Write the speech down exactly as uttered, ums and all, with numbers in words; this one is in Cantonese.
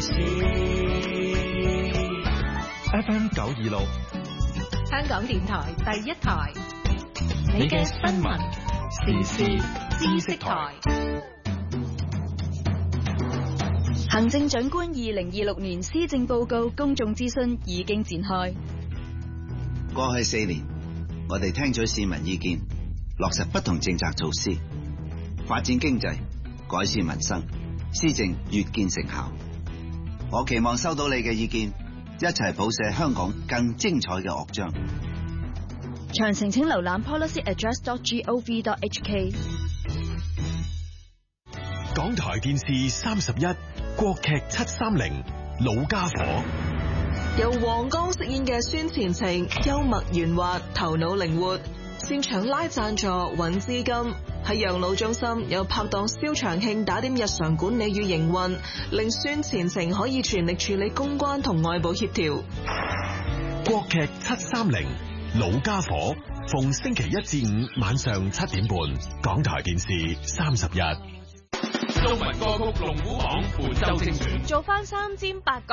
事。F M 九二六， 香港電台第一台，你嘅新聞時事知識台。行政長官二零二六年施政報告公眾諮詢已經展開。 過去四年，我哋聽取市民意見，落實不同政策措施，發展經濟，改善民生，施政越見成效。我期望收到你嘅意見，一齊譜寫香港更精彩嘅樂章。 詳情請瀏覽 policy address dot gov dot h k。 港台電視三十一，國劇七三零，老家伙。 由黃剛飾演嘅孫前程，幽默圓滑，頭腦靈活，擅長拉贊助、揾資金。喺養老中心有拍檔蕭長慶打點日常管理與營運，令孫前程可以全力處理公關同外部協調。 國劇七三零，老家伙，逢星期一至五晚上七點半，港台電視三十一。 中文歌曲龍虎榜本周精選， 做翻三尖八角。